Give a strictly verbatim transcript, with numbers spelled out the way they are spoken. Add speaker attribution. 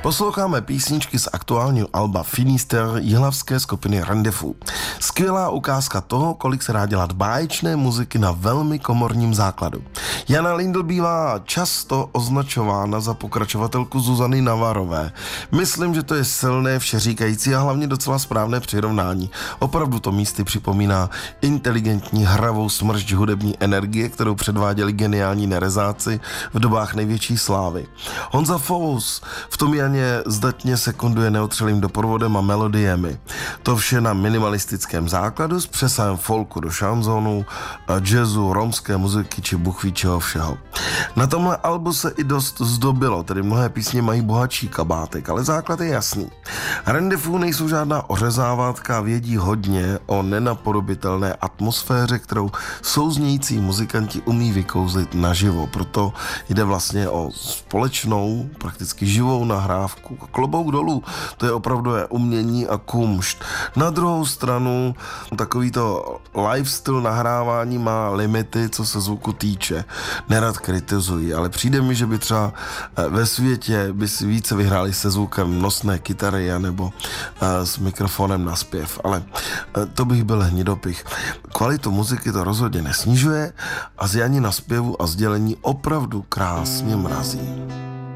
Speaker 1: Posloucháme písničky z aktuálního alba Finister jihlavské skupiny Rendezvous. Skvělá ukázka toho, kolik se dá dělat báječné muziky na velmi komorním základu. Jana Lindl bývá často označována za pokračovatelku Zuzany Navarové. Myslím, že to je silné, všeříkající a hlavně docela správné přirovnání. Opravdu to místy připomíná inteligentní hravou smršť hudební energie, kterou předváděli geniální nerezáci v dobách největší slávy. Honza Fous v tom Janě zdatně sekunduje neotřelým doprovodem a melodiemi. To vše na minimalistickém základu s přesahem folku do šanzonu, jazzu, romské muziky či bůh ví čeho všeho. Na tomhle albu se i dost zdobilo, tedy mnohé písně mají bohatší kabátek, ale základ je jasný. Rendezvous nejsou žádná ořezávátka, vědí hodně o nenapodobitelné atmosféře, kterou souznějící muzikanti umí vykouzlit naživo. Proto jde vlastně o společnou, prakticky živou nahrávku. Klobouk dolů, to je opravdu je umění a kumšt. Na druhou stranu takovýto lifestyle nahrávání má limity, co se zvuku týče. Nerad kritizují, ale přijde mi, že by třeba ve světě by si více vyhráli se zvukem nosné kytary nebo s mikrofonem na zpěv, ale to bych byl hnidopich. Kvalitu muziky to rozhodně nesnižuje a z Jani na zpěvu a sdělení opravdu krásně mrazí.